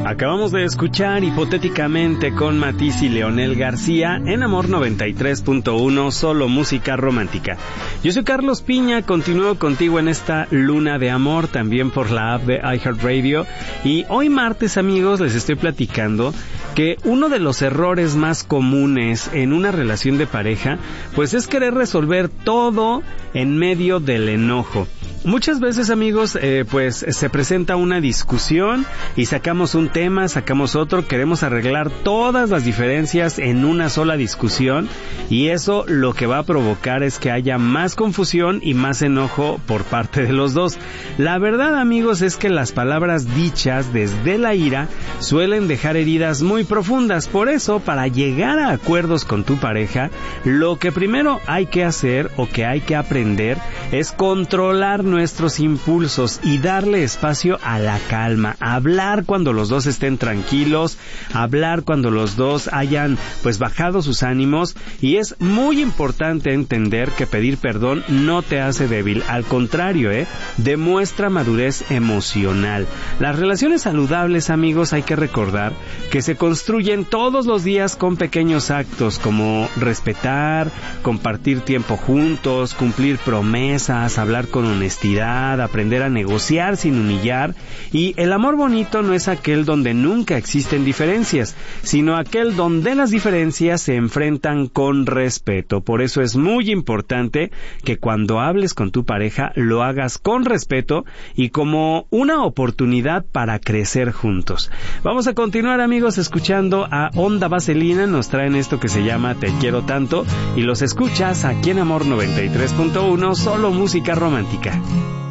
Acabamos de escuchar Hipotéticamente con Matiz y Leonel García en Amor 93.1, solo música romántica. Yo soy Carlos Piña, continúo contigo en esta luna de amor, también por la app de iHeartRadio. Y hoy martes, amigos, les estoy platicando que uno de los errores más comunes en una relación de pareja, pues es querer resolver todo en medio del enojo. Muchas veces, amigos, pues se presenta una discusión y sacamos un tema, sacamos otro, queremos arreglar todas las diferencias en una sola discusión, y eso lo que va a provocar es que haya más confusión y más enojo por parte de los dos. La verdad, amigos, es que las palabras dichas desde la ira suelen dejar heridas muy profundas. Por eso, para llegar a acuerdos con tu pareja, lo que primero hay que hacer o que hay que aprender es controlar nuestros impulsos y darle espacio a la calma, hablar cuando los dos estén tranquilos, hablar cuando los dos hayan pues bajado sus ánimos. Y es muy importante entender que pedir perdón no te hace débil, al contrario, demuestra madurez emocional. Las relaciones saludables, amigos, hay que recordar que se construyen todos los días con pequeños actos como respetar, compartir tiempo juntos, cumplir promesas, hablar con honestidad, aprender a negociar sin humillar. Y el amor bonito no es aquel donde nunca existen diferencias, sino aquel donde las diferencias se enfrentan con respeto. Por eso es muy importante que cuando hables con tu pareja lo hagas con respeto y como una oportunidad para crecer juntos. Vamos a continuar, amigos, escuchando a Onda Vaselina. Nos traen esto que se llama Te Quiero Tanto y los escuchas aquí en Amor 93.1, solo música romántica.